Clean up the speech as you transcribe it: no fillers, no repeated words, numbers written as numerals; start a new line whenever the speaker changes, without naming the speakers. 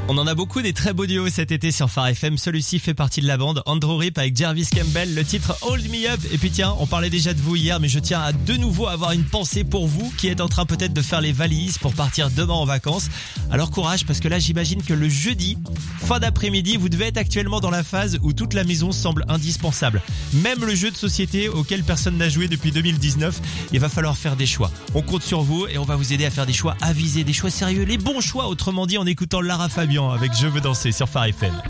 On en a beaucoup des très beaux duos cet été sur Phare FM. Celui-ci fait partie de la bande. Andrew Rip avec Jarvis Campbell, le titre Hold Me Up. Et puis tiens, on parlait déjà de vous hier, mais je tiens à de nouveau avoir une pensée pour vous qui êtes en train peut-être de faire les valises pour partir demain en vacances. Alors courage, parce que là j'imagine que le jeudi, fin d'après-midi, vous devez être actuellement dans la phase où toute la maison semble indispensable. Même le jeu de société auquel personne n'a joué depuis 2019, il va falloir faire des choix. On compte sur vous et on va vous aider à faire des choix avisés, des choix sérieux, les bons choix, autrement dit en écoutant Lara Fabian avec Je veux danser sur Phare FM.